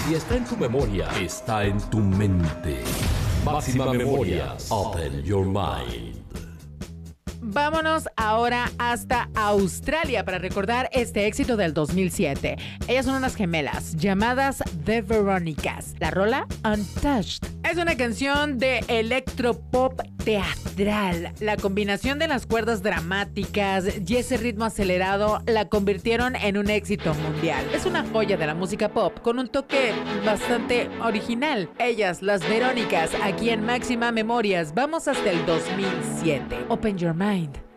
Si está en tu memoria, está en tu mente. Máxima Memorias. Open your mind. Vámonos ahora hasta Australia para recordar este éxito del 2007. Ellas son unas gemelas llamadas The Veronicas. La rola Untouched es una canción de electropop teatral. La combinación de las cuerdas dramáticas y ese ritmo acelerado la convirtieron en un éxito mundial. Es una joya de la música pop con un toque bastante original. Ellas, las Verónicas, aquí en Máxima Memorias. Vamos hasta el 2007. Open your mind.